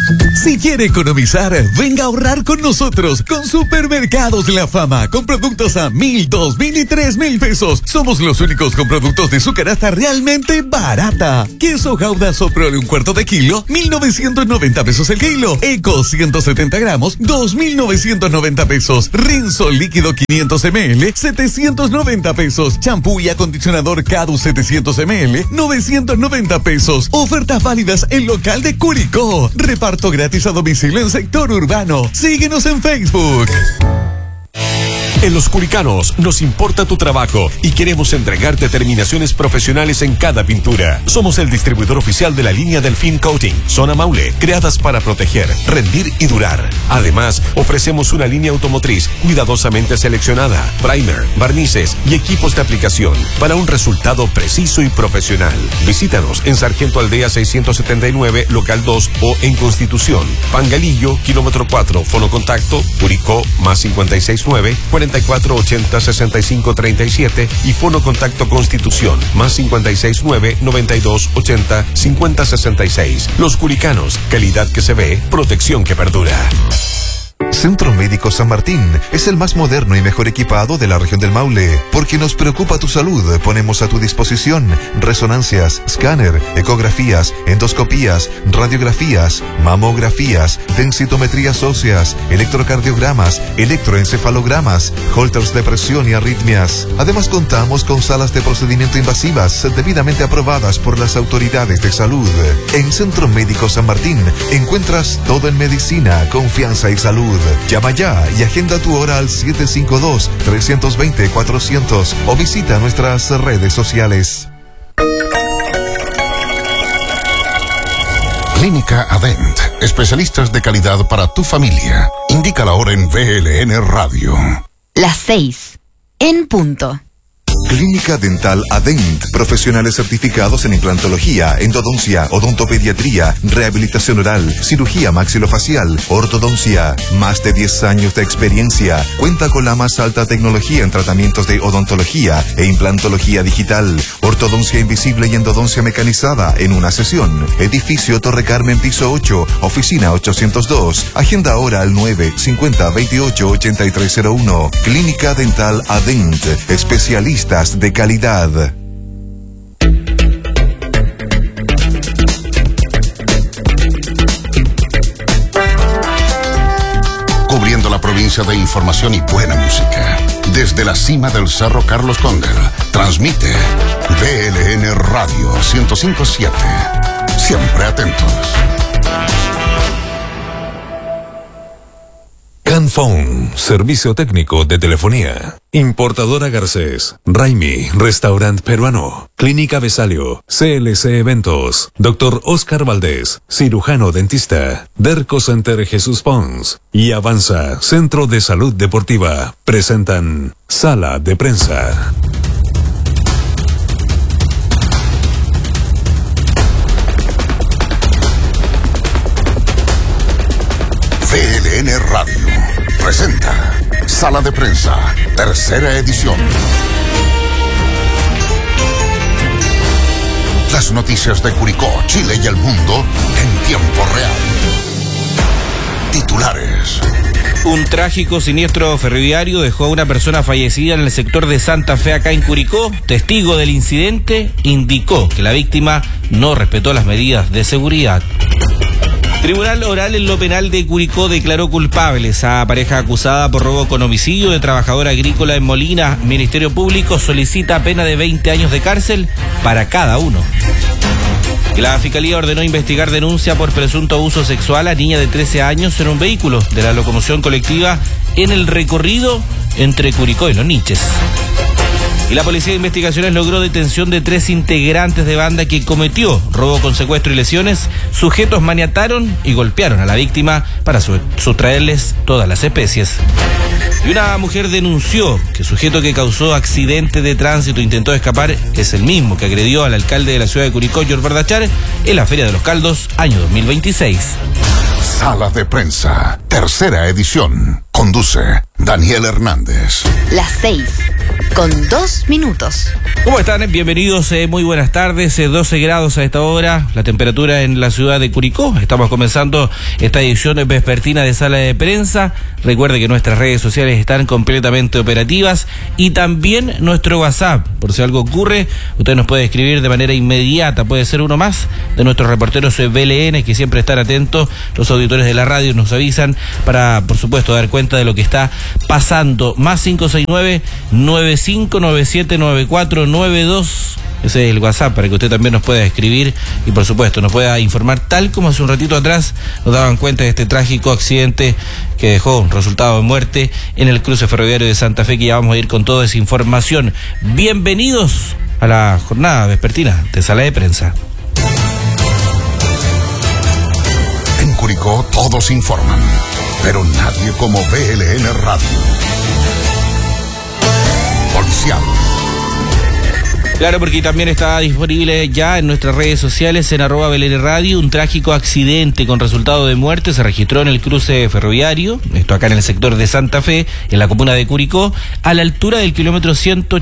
Si quiere economizar, venga a ahorrar con nosotros con Supermercados La Fama, con productos a 1,000, 2,000 y 3,000 pesos. Somos los únicos con productos de su canasta realmente barata. Queso Gouda Soprole 1/4 de kilo, 1,990 pesos el kilo. Eco 170 gramos, 2,990 pesos. Rinzo líquido 500 ml, 790 pesos. Champú y acondicionador Cadu 700 ml, 990 pesos. Ofertas válidas en local de Curicó. Reparto gratis a domicilio en sector urbano. Síguenos en Facebook. En Los Curicanos nos importa tu trabajo y queremos entregarte terminaciones profesionales en cada pintura. Somos el distribuidor oficial de la línea Delfín Coating, Zona Maule, creadas para proteger, rendir y durar. Además, ofrecemos una línea automotriz cuidadosamente seleccionada, primer, barnices y equipos de aplicación para un resultado preciso y profesional. Visítanos en Sargento Aldea 679, local 2 o en Constitución, Pangalillo, kilómetro 4, fono contacto, Curicó, más 569 4480 6537 y fono contacto Constitución, más 569 9280 5066. Los Curicanos, calidad que se ve, protección que perdura. Centro Médico San Martín es el más moderno y mejor equipado de la región del Maule. Porque nos preocupa tu salud, ponemos a tu disposición resonancias, escáner, ecografías, endoscopías, radiografías, mamografías, densitometrías óseas, electrocardiogramas, electroencefalogramas, holters de presión y arritmias. Además contamos con salas de procedimiento invasivas debidamente aprobadas por las autoridades de salud. En Centro Médico San Martín encuentras todo en medicina, confianza y salud. Llama ya y agenda tu hora al 752-320-400 o visita nuestras redes sociales. Clínica Adent, especialistas de calidad para tu familia. Indica la hora en VLN Radio. Las 6, en punto. Clínica Dental Adent, profesionales certificados en implantología, endodoncia, odontopediatría, rehabilitación oral, cirugía maxilofacial, ortodoncia. Más de 10 años de experiencia. Cuenta con la más alta tecnología en tratamientos de odontología e implantología digital, ortodoncia invisible y endodoncia mecanizada en una sesión. Edificio Torre Carmen, piso 8, oficina 802. Agenda ahora al 950-28-8301. Clínica Dental Adent, especialistas de calidad. Cubriendo la provincia de información y buena música. Desde la cima del Cerro Carlos Cóndel, transmite VLN Radio 105.7. Siempre atentos. Canphone, servicio técnico de telefonía. Importadora Garcés, Raimi, restaurante peruano, Clínica Besalio, CLC Eventos, Dr. Oscar Valdés, cirujano dentista, Derco Center Jesús Pons y Avanza, Centro de Salud Deportiva, presentan Sala de Prensa. VLN Radio presenta Sala de Prensa, tercera edición. Las noticias de Curicó, Chile y el mundo en tiempo real. Titulares. Un trágico siniestro ferroviario dejó a una persona fallecida en el sector de Santa Fe, acá en Curicó. Testigo del incidente indicó que la víctima no respetó las medidas de seguridad. Tribunal Oral en lo Penal de Curicó declaró culpables a pareja acusada por robo con homicidio de trabajadora agrícola en Molina. Ministerio Público solicita pena de 20 años de cárcel para cada uno. La Fiscalía ordenó investigar denuncia por presunto abuso sexual a niña de 13 años en un vehículo de la locomoción colectiva en el recorrido entre Curicó y Los Niches. Y la Policía de Investigaciones logró detención de 3 integrantes de banda que cometió robo con secuestro y lesiones. Sujetos maniataron y golpearon a la víctima para sustraerles todas las especies. Y una mujer denunció que el sujeto que causó accidente de tránsito e intentó escapar es el mismo que agredió al alcalde de la ciudad de Curicó, George Bardachar, en la Feria de los Caldos, año 2026. Sala de Prensa, tercera edición. Conduce Daniel Hernández. Las 6, 2:02. ¿Cómo están? Bienvenidos, muy buenas tardes. 12 grados a esta hora, la temperatura en la ciudad de Curicó. Estamos comenzando esta edición vespertina de Sala de Prensa. Recuerde que nuestras redes sociales están completamente operativas y también nuestro WhatsApp. Por si algo ocurre, usted nos puede escribir de manera inmediata. Puede ser uno más de nuestros reporteros BLN que siempre están atentos. Los auditores de la radio nos avisan para, por supuesto, dar cuenta de lo que está pasando. Más 569-9597-9492. Ese es el WhatsApp para que usted también nos pueda escribir y, por supuesto, nos pueda informar, tal como hace un ratito atrás nos daban cuenta de este trágico accidente que dejó un resultado de muerte en el cruce ferroviario de Santa Fe, que ya vamos a ir con toda esa información. Bienvenidos a la jornada vespertina de Sala de Prensa. En Curicó todos informan, pero nadie como BLN Radio. Policial. Claro, porque también está disponible ya en nuestras redes sociales en @BLN Radio. Un trágico accidente con resultado de muerte se registró en el cruce ferroviario, esto acá en el sector de Santa Fe, en la comuna de Curicó, a la altura del kilómetro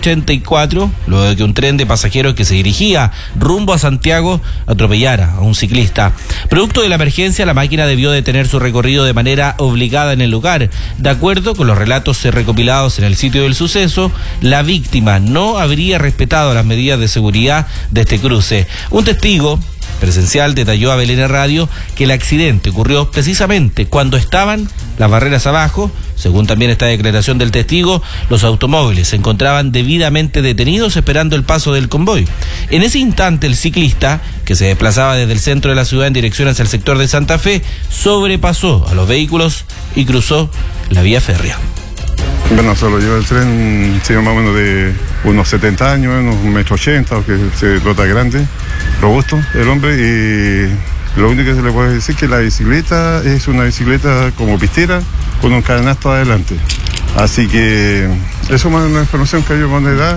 184, luego de que un tren de pasajeros que se dirigía rumbo a Santiago atropellara a un ciclista. Producto de la emergencia, la máquina debió detener su recorrido de manera obligada en el lugar. De acuerdo con los relatos recopilados en el sitio del suceso, la víctima no habría respetado las medidas de seguridad de este cruce. Un testigo presencial detalló a BLN Radio que el accidente ocurrió precisamente cuando estaban las barreras abajo. Según también esta declaración del testigo, los automóviles se encontraban debidamente detenidos esperando el paso del convoy. En ese instante, el ciclista, que se desplazaba desde el centro de la ciudad en dirección hacia el sector de Santa Fe, sobrepasó a los vehículos y cruzó la vía férrea. Bueno, solo yo el tren, sí, más o menos de unos 70 años, unos 1,80 m, que se nota grande, robusto el hombre, y lo único que se le puede decir es que la bicicleta es una bicicleta como pistera con un canasto adelante. Así que eso más la información que yo me da.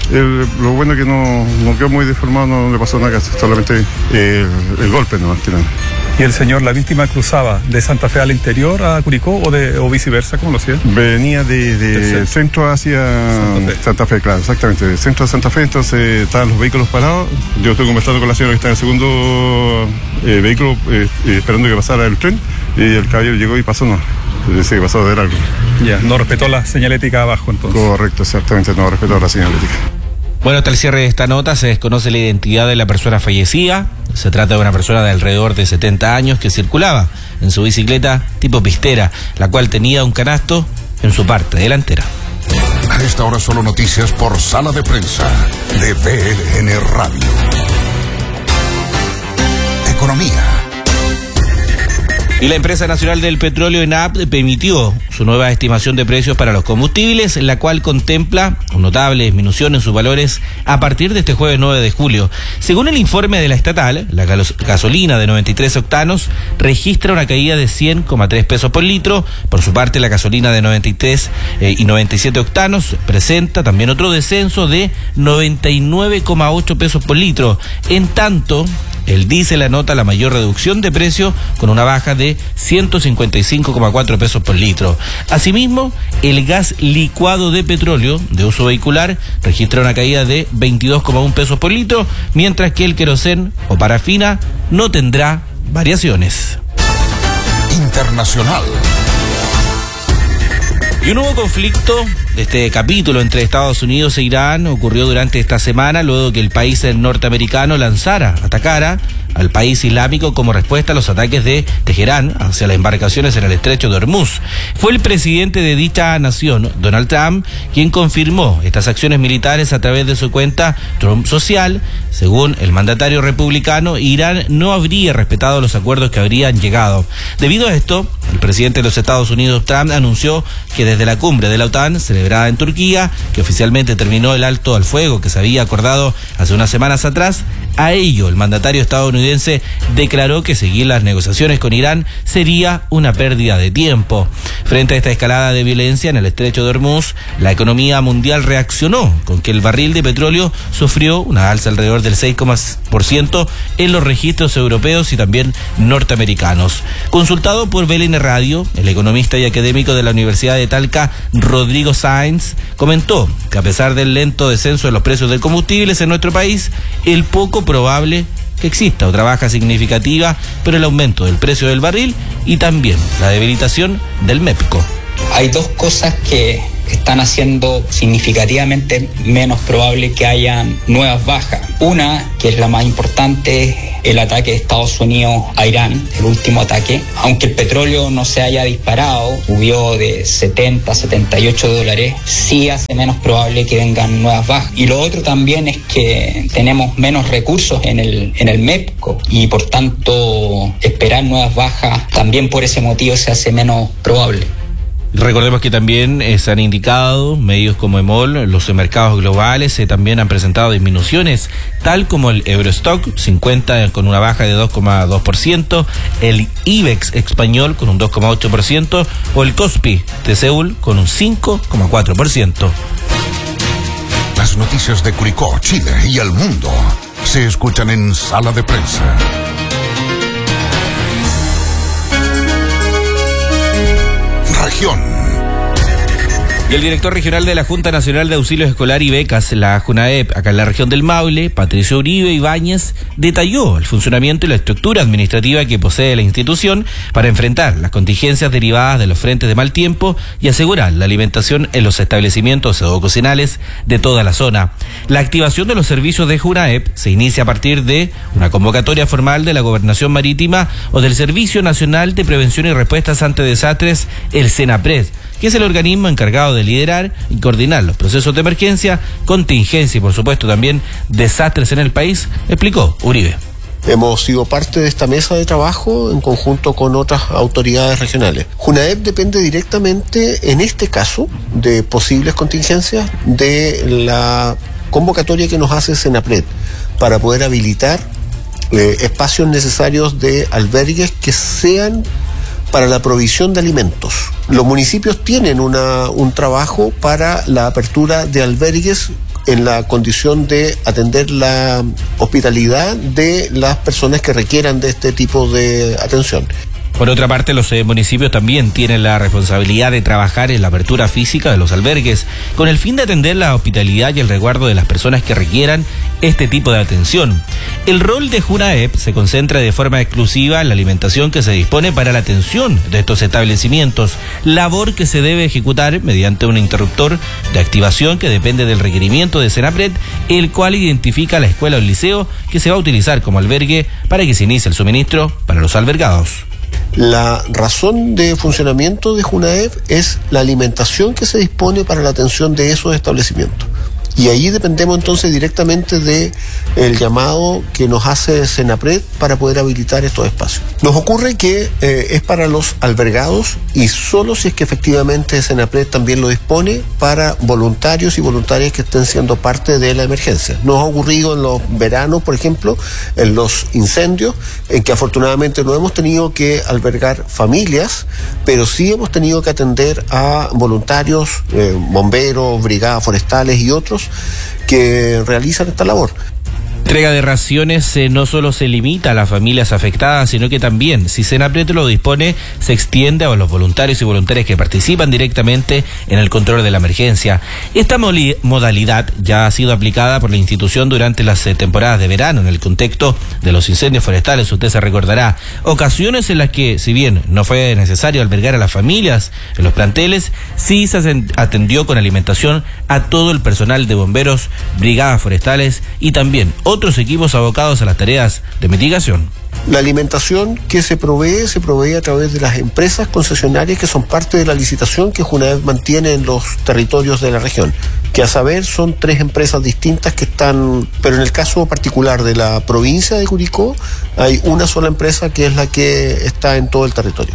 Lo bueno es que no quedó muy deformado, no le pasó nada, solamente el golpe nomás que nada. ¿Y el señor, la víctima, cruzaba de Santa Fe al interior a Curicó o viceversa? ¿Cómo lo hacía? Venía del centro hacia Santa Fe, claro, exactamente, del centro de Santa Fe. Entonces estaban los vehículos parados. Yo estoy conversando con la señora que está en el segundo vehículo esperando que pasara el tren, y el caballero llegó y pasó, no, sí, pasó de largo. Ya, no respetó la señalética abajo entonces. Correcto, exactamente, no respetó la señalética. Bueno, hasta el cierre de esta nota se desconoce la identidad de la persona fallecida. Se trata de una persona de alrededor de 70 años que circulaba en su bicicleta tipo pistera, la cual tenía un canasto en su parte delantera. A esta hora solo noticias por Sala de Prensa de BLN Radio. Economía. Y la empresa nacional del petróleo, ENAP, emitió su nueva estimación de precios para los combustibles, la cual contempla una notable disminución en sus valores a partir de este jueves 9 de julio. Según el informe de la estatal, la gasolina de 93 octanos registra una caída de 100,3 pesos por litro. Por su parte, la gasolina de 93 y 97 octanos presenta también otro descenso de 99,8 pesos por litro. En tanto, el diésel anota la mayor reducción de precio con una baja de 155,4 pesos por litro. Asimismo, el gas licuado de petróleo de uso vehicular registra una caída de 22,1 pesos por litro, mientras que el querosén o parafina no tendrá variaciones. Internacional. Y un nuevo conflicto de este capítulo entre Estados Unidos e Irán ocurrió durante esta semana, luego que el país norteamericano atacara al país islámico como respuesta a los ataques de Teherán hacia las embarcaciones en el estrecho de Hormuz. Fue el presidente de dicha nación, Donald Trump, quien confirmó estas acciones militares a través de su cuenta Trump Social. Según el mandatario republicano, Irán no habría respetado los acuerdos que habrían llegado. Debido a esto, el presidente de los Estados Unidos, Trump, anunció que desde la cumbre de la OTAN, celebrada en Turquía, que oficialmente terminó el alto al fuego que se había acordado hace unas semanas atrás, a ello el mandatario estadounidense estadounidense declaró que seguir las negociaciones con Irán sería una pérdida de tiempo. Frente a esta escalada de violencia en el estrecho de Hormuz, la economía mundial reaccionó con que el barril de petróleo sufrió una alza alrededor del 6% en los registros europeos y también norteamericanos. Consultado por BLN Radio, el economista y académico de la Universidad de Talca, Rodrigo Sáenz, comentó que a pesar del lento descenso de los precios de combustibles en nuestro país, el poco probable que exista otra baja significativa, pero el aumento del precio del barril y también la debilitación del MEPCO. Hay dos cosas que están haciendo significativamente menos probable que hayan nuevas bajas. Una, que es la más importante, el ataque de Estados Unidos a Irán, el último ataque. Aunque el petróleo no se haya disparado, subió de 70 a 78 dólares, sí hace menos probable que vengan nuevas bajas. Y lo otro también es que tenemos menos recursos en el MEPCO y por tanto esperar nuevas bajas también por ese motivo se hace menos probable. Recordemos que también se han indicado medios como EMOL, los mercados globales también han presentado disminuciones, tal como el Eurostock 50 con una baja de 2,2%, el IBEX español con un 2,8% o el Kospi de Seúl con un 5,4%. Las noticias de Curicó, Chile y el mundo se escuchan en Sala de Prensa. Región. Y el director regional de la Junta Nacional de Auxilios Escolar y Becas, la JUNAEP, acá en la región del Maule, Patricio Uribe Ibáñez, detalló el funcionamiento y la estructura administrativa que posee la institución para enfrentar las contingencias derivadas de los frentes de mal tiempo y asegurar la alimentación en los establecimientos educacionales de toda la zona. La activación de los servicios de JUNAEP se inicia a partir de una convocatoria formal de la Gobernación Marítima o del Servicio Nacional de Prevención y Respuestas ante Desastres, el SENAPRED, que es el organismo encargado de liderar y coordinar los procesos de emergencia, contingencia y por supuesto también desastres en el país, explicó Uribe. Hemos sido parte de esta mesa de trabajo en conjunto con otras autoridades regionales. JUNAEP depende directamente, en este caso, de posibles contingencias de la convocatoria que nos hace SENAPRED para poder habilitar espacios necesarios de albergues que sean para la provisión de alimentos. Los municipios tienen un trabajo para la apertura de albergues en la condición de atender la hospitalidad de las personas que requieran de este tipo de atención. Por otra parte, los municipios también tienen la responsabilidad de trabajar en la apertura física de los albergues, con el fin de atender la hospitalidad y el resguardo de las personas que requieran este tipo de atención. El rol de JUNAEP se concentra de forma exclusiva en la alimentación que se dispone para la atención de estos establecimientos, labor que se debe ejecutar mediante un interruptor de activación que depende del requerimiento de SENAPRED, el cual identifica la escuela o el liceo que se va a utilizar como albergue para que se inicie el suministro para los albergados. La razón de funcionamiento de JUNAEP es la alimentación que se dispone para la atención de esos establecimientos. Y ahí dependemos entonces directamente de el llamado que nos hace SENAPRED para poder habilitar estos espacios. Nos ocurre que es para los albergados y solo si es que efectivamente SENAPRED también lo dispone para voluntarios y voluntarias que estén siendo parte de la emergencia. Nos ha ocurrido en los veranos, por ejemplo, en los incendios, en que afortunadamente no hemos tenido que albergar familias, pero sí hemos tenido que atender a voluntarios, bomberos, brigadas forestales y otros que realizan esta labor. Entrega de raciones no solo se limita a las familias afectadas, sino que también, si SENAPRED lo dispone, se extiende a los voluntarios y voluntarias que participan directamente en el control de la emergencia. Esta modalidad ya ha sido aplicada por la institución durante las temporadas de verano, en el contexto de los incendios forestales, usted se recordará. Ocasiones en las que, si bien no fue necesario albergar a las familias en los planteles, sí se atendió con alimentación a todo el personal de bomberos, brigadas forestales y también otros equipos abocados a las tareas de mitigación. La alimentación que se provee a través de las empresas concesionarias que son parte de la licitación que JUNAEP mantiene en los territorios de la región, que a saber son 3 empresas distintas que están, pero en el caso particular de la provincia de Curicó hay una sola empresa que es la que está en todo el territorio.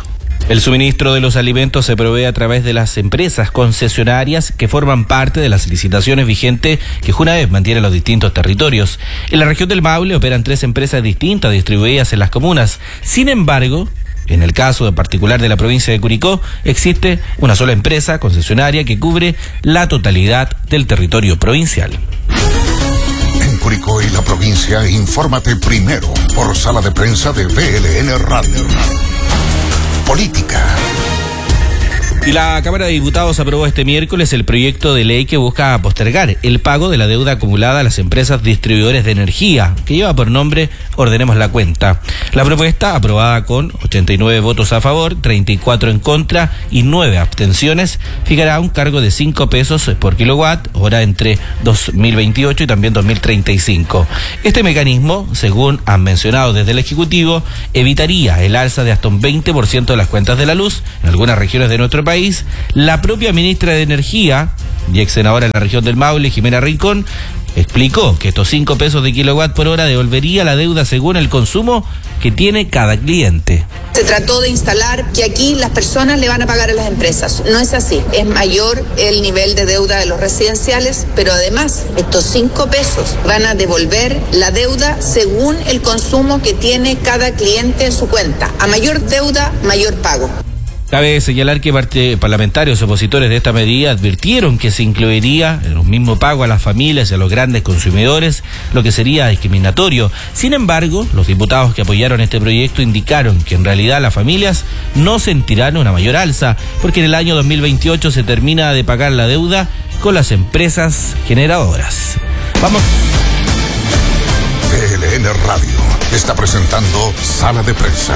El suministro de los alimentos se provee a través de las empresas concesionarias que forman parte de las licitaciones vigentes que Junaep mantiene en los distintos territorios. En la región del Maule operan 3 empresas distintas distribuidas en las comunas. Sin embargo, en el caso en particular de la provincia de Curicó, existe una sola empresa concesionaria que cubre la totalidad del territorio provincial. En Curicó y la provincia, infórmate primero por sala de prensa de VLN Radio. Política. Y la Cámara de Diputados aprobó este miércoles el proyecto de ley que busca postergar el pago de la deuda acumulada a las empresas distribuidores de energía, que lleva por nombre Ordenemos la Cuenta. La propuesta, aprobada con 89 votos a favor, 34 en contra y 9 abstenciones, fijará un cargo de 5 pesos por kilowatt hora entre 2028 y también 2035. Este mecanismo, según han mencionado desde el Ejecutivo, evitaría el alza de hasta un 20% de las cuentas de la luz en algunas regiones de nuestro país. La propia ministra de Energía y ex senadora en la región del Maule, Jimena Rincón, explicó que estos 5 pesos de kilowatt por hora devolvería la deuda según el consumo que tiene cada cliente. Se trató de instalar que aquí las personas le van a pagar a las empresas. No es así. Es mayor el nivel de deuda de los residenciales, pero además estos 5 pesos van a devolver la deuda según el consumo que tiene cada cliente en su cuenta. A mayor deuda, mayor pago. Cabe señalar que parlamentarios opositores de esta medida advirtieron que se incluiría en un mismo pago a las familias y a los grandes consumidores, lo que sería discriminatorio. Sin embargo, los diputados que apoyaron este proyecto indicaron que en realidad las familias no sentirán una mayor alza, porque en el año 2028 se termina de pagar la deuda con las empresas generadoras. Vamos. VLN Radio está presentando Sala de Prensa.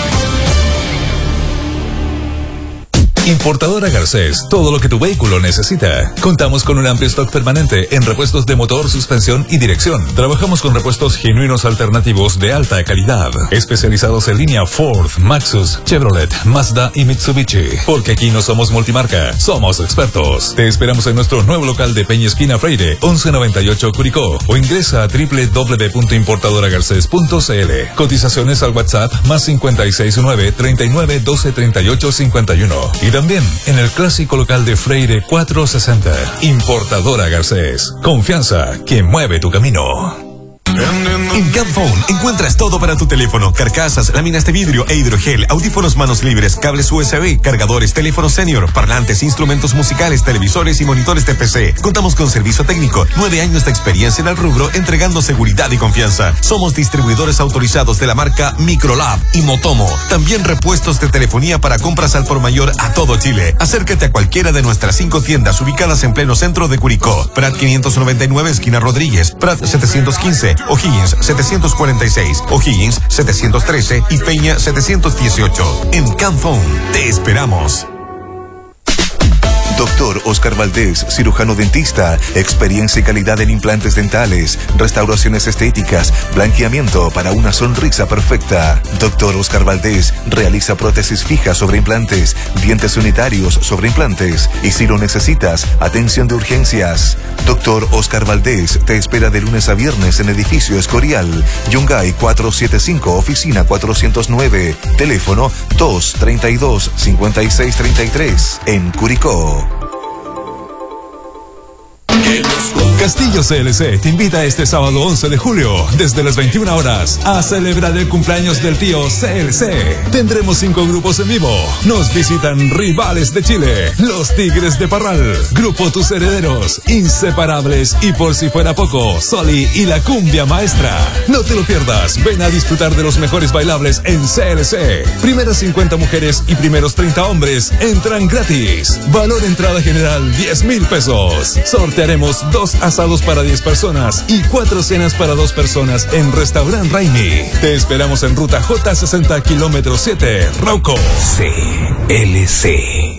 Importadora Garcés, todo lo que tu vehículo necesita. Contamos con un amplio stock permanente en repuestos de motor, suspensión y dirección. Trabajamos con repuestos genuinos alternativos de alta calidad, especializados en línea Ford, Maxus, Chevrolet, Mazda y Mitsubishi. Porque aquí no somos multimarca, somos expertos. Te esperamos en nuestro nuevo local de Peña Esquina Freire, 1198 Curicó, o ingresa a www.importadoragarces.cl. Cotizaciones al WhatsApp más 569 39 12 38 51. Y también en el clásico local de Freire 460. Importadora Garcés. Confianza que mueve tu camino. En Camphone encuentras todo para tu teléfono: carcasas, láminas de vidrio e hidrogel, audífonos manos libres, cables USB, cargadores, teléfonos senior, parlantes, instrumentos musicales, televisores y monitores de PC. Contamos con servicio técnico, 9 años de experiencia en el rubro, entregando seguridad y confianza. Somos distribuidores autorizados de la marca Microlab y Motomo. También repuestos de telefonía para compras al por mayor a todo Chile. Acércate a cualquiera de nuestras 5 tiendas ubicadas en pleno centro de Curicó: Prat 599, esquina Rodríguez; Prat 715, O'Higgins 746, O'Higgins 713 y Peña 718. En Camphone te esperamos. Doctor Oscar Valdés, cirujano dentista, experiencia y calidad en implantes dentales, restauraciones estéticas, blanqueamiento para una sonrisa perfecta. Doctor Oscar Valdés realiza prótesis fijas sobre implantes, dientes unitarios sobre implantes y, si lo necesitas, atención de urgencias. Doctor Oscar Valdés te espera de lunes a viernes en edificio Escorial, Yungay 475, oficina 409, teléfono 232-5633, en Curicó. Castillo CLC te invita este sábado 11 de julio, desde las 21 horas, a celebrar el cumpleaños del tío CLC. Tendremos 5 grupos en vivo. Nos visitan Rivales de Chile, Los Tigres de Parral, Grupo Tus Herederos, Inseparables y, por si fuera poco, Soli y la Cumbia Maestra. No te lo pierdas, ven a disfrutar de los mejores bailables en CLC. Primeras 50 mujeres y primeros 30 hombres entran gratis. Valor entrada general 10,000 pesos. Sortearemos 2 asados para 10 personas y 4 cenas para 2 personas en Restaurant Raimi. Te esperamos en ruta J60 kilómetro 7, Rauco. CLC.